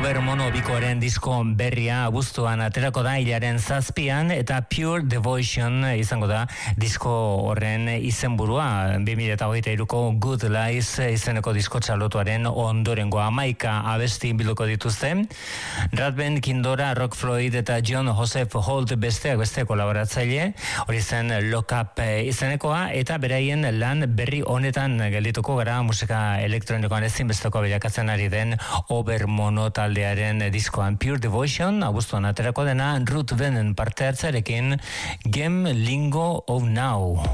Obermono bikoaren disko berria abuztuan aterako da hilaren 7 eta Pure Devotion izango da disko horren izenburua. 2023ko Good Lies izeneko disko txalotuaren ondorengo 11 abesti bilduko dituzte. Radben Kindora, Rock Floyd eta John Joseph Holt beste kolaboratzaile, hori zen Lock Up izenekoa, eta beraien lan berri honetan geldituko gara musika elektronikoan ezinbesteko bilakatzen ari den Obermono taldearen diskoan Pure Devotion, abuztuan aterako dena Ruth Venen parte hartzarekin Game Lingo of Now.